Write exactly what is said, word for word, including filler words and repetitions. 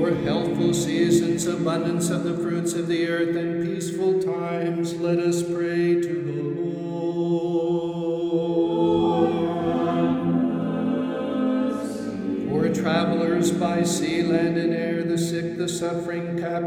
For healthful seasons, abundance of the fruits of the earth, and peaceful times, let us pray to the Lord. For travelers by sea, land, and air, the sick, the suffering, captive,